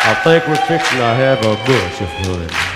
I think we're fixing to have a bush of fun.